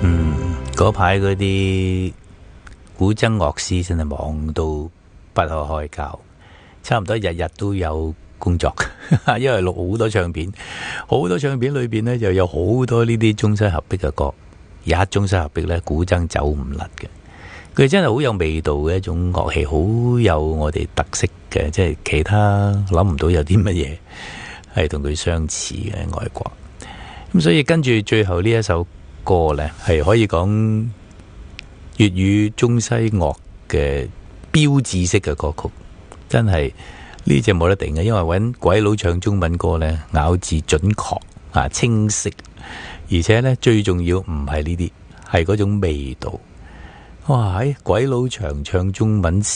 嗰排嗰啲古箏樂師真係忙到不可開交，差唔多日日都有工作，因為錄好多唱片，好多唱片裏邊呢就有好多呢啲中西合璧嘅歌，而一中西合璧呢，古箏走唔甩嘅。佢真係好有味道嘅一種樂器，好有我哋特色嘅，即係其他諗唔到有啲乜嘢係同佢相似嘅外國。咁所以跟住最後呢一首歌呢，係可以講粵語中西樂嘅標誌式嘅歌曲，真係呢隻冇得定嘅，因為搵鬼佬唱中文歌呢，咬字準確啊，清晰，而且呢，最重要唔係呢啲，係嗰種味道。哇！鬼佬唱中文